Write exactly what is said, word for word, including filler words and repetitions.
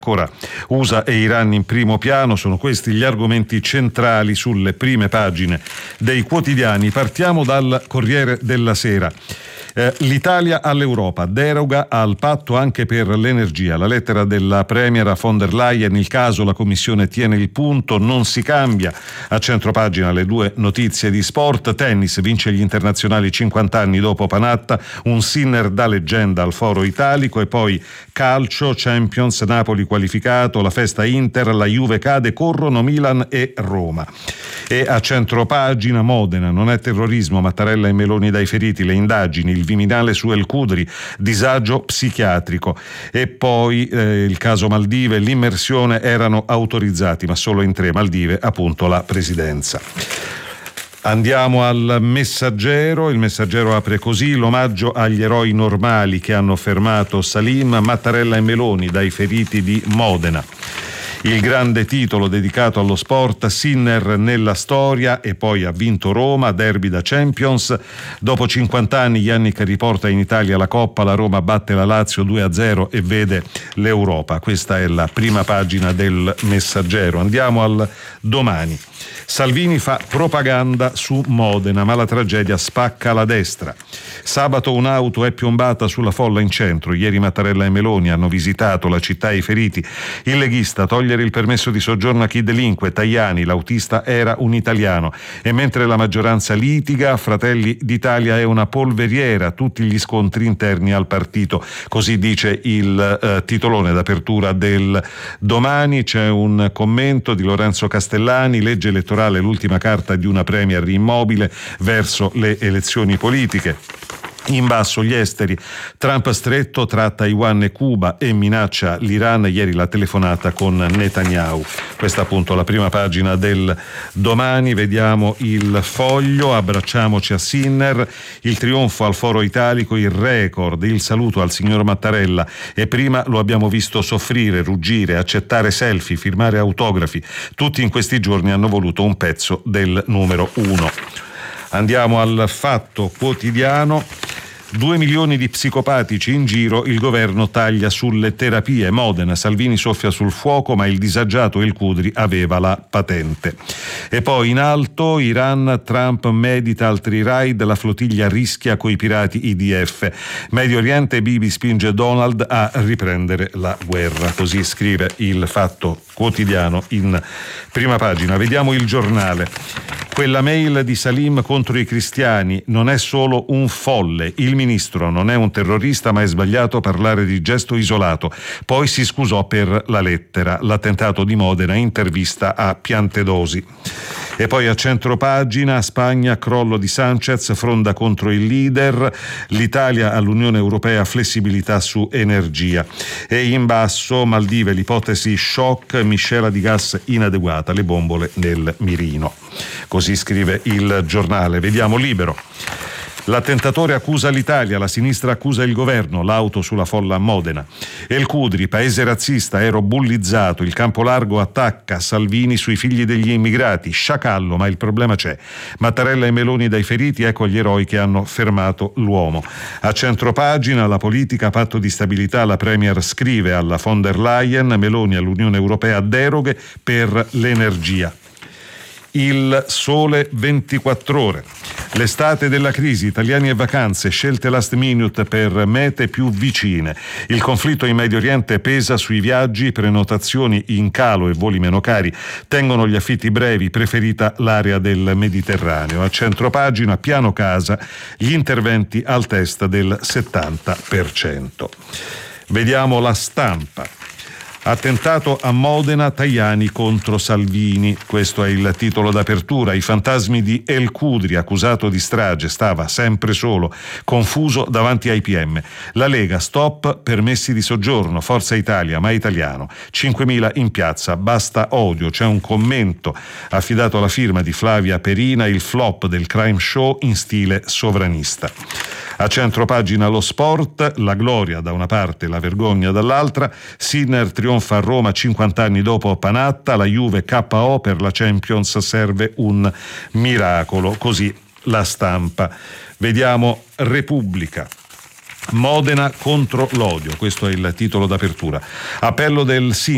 Ancora U S A e Iran in primo piano, sono questi gli argomenti centrali sulle prime pagine dei quotidiani. Partiamo dal Corriere della Sera. Eh, L'Italia all'Europa, deroga al patto anche per l'energia. La lettera della premier von der Leyen, il caso, la Commissione tiene il punto, non si cambia. A centropagina le due notizie di sport. Tennis, vince gli internazionali cinquanta anni dopo Panatta, un Sinner da leggenda al Foro Italico. E poi calcio, Champions, Napoli qualificato, la festa Inter, la Juve cade, corrono Milan e Roma. E a centropagina Modena, non è terrorismo, Mattarella e Meloni dai feriti, le indagini, il Viminale su El Khudri, disagio psichiatrico. E poi eh, il caso Maldive, l'immersione, erano autorizzati ma solo in tre, Maldive appunto la presidenza. Andiamo al Messaggero. Il Messaggero apre così: l'omaggio agli eroi normali che hanno fermato Salim, Mattarella e Meloni dai feriti di Modena. Il grande titolo dedicato allo sport, Sinner nella storia, e poi ha vinto Roma, derby da Champions. Dopo cinquanta anni, Yannick riporta in Italia la Coppa, la Roma batte la Lazio due a zero e vede l'Europa. Questa è la prima pagina del Messaggero. Andiamo al Domani. Salvini fa propaganda su Modena, ma la tragedia spacca la destra. Sabato un'auto è piombata sulla folla in centro. Ieri Mattarella e Meloni hanno visitato la città e i feriti. Il leghista: togliere il permesso di soggiorno a chi delinque. Tajani: l'autista era un italiano. E mentre la maggioranza litiga, Fratelli d'Italia è una polveriera, tutti gli scontri interni al partito. Così dice il eh, titolone d'apertura del Domani. C'è un commento di Lorenzo Castellani: legge elettorale, l'ultima carta di una premier immobile verso le elezioni politiche. In basso gli esteri, Trump stretto tra Taiwan e Cuba e minaccia l'Iran, ieri la telefonata con Netanyahu. Questa appunto la prima pagina del Domani. Vediamo il Foglio, abbracciamoci a Sinner, il trionfo al Foro Italico, il record, il saluto al signor Mattarella, e prima lo abbiamo visto soffrire, ruggire, accettare selfie, firmare autografi. Tutti in questi giorni hanno voluto un pezzo del numero uno. Andiamo al Fatto Quotidiano. Due milioni di psicopatici in giro, il governo taglia sulle terapie. Modena, Salvini soffia sul fuoco, ma il disagiato El Khudri aveva la patente. E poi in alto, Iran, Trump medita altri raid, la flottiglia rischia coi pirati I D F. Medio Oriente, Bibi spinge Donald a riprendere la guerra. Così scrive il Fatto Quotidiano in prima pagina. Vediamo il Giornale. Quella mail di Salim contro i cristiani non è solo un folle. Il ministro non è un terrorista, ma è sbagliato parlare di gesto isolato. Poi si scusò per la lettera. L'attentato di Modena, intervista a Piantedosi. E poi a centropagina, Spagna, crollo di Sanchez, fronda contro il leader, l'Italia all'Unione Europea, flessibilità su energia. E in basso, Maldive, l'ipotesi shock, miscela di gas inadeguata, le bombole nel mirino. Così scrive il Giornale. Vediamo Libero. L'attentatore accusa l'Italia, la sinistra accusa il governo, l'auto sulla folla a Modena. El Khudri, paese razzista, ero bullizzato, il campo largo attacca, Salvini sui figli degli immigrati, sciacallo, ma il problema c'è. Mattarella e Meloni dai feriti, ecco gli eroi che hanno fermato l'uomo. A centropagina, la politica, patto di stabilità, la premier scrive alla von der Leyen, Meloni all'Unione Europea, deroghe per l'energia. Il Sole ventiquattro Ore. L'estate della crisi, italiani e vacanze, scelte last minute per mete più vicine. Il conflitto in Medio Oriente pesa sui viaggi, prenotazioni in calo e voli meno cari. Tengono gli affitti brevi, preferita l'area del Mediterraneo. A centropagina, piano casa, gli interventi al test del settanta per cento. Vediamo La Stampa. Attentato a Modena, Tajani contro Salvini. Questo è il titolo d'apertura. I fantasmi di El Khudri, accusato di strage, stava sempre solo, confuso davanti ai P M. La Lega, stop permessi di soggiorno. Forza Italia, ma italiano. cinquemila in piazza, basta odio. C'è un commento affidato alla firma di Flavia Perina, il flop del crime show in stile sovranista. A centropagina lo sport, la gloria da una parte, la vergogna dall'altra. Sinner trionfa a Roma cinquanta anni dopo Panatta, la Juve K O per la Champions, serve un miracolo, così La Stampa. Vediamo Repubblica. Modena contro l'odio, questo è il titolo d'apertura. Appello del sindaco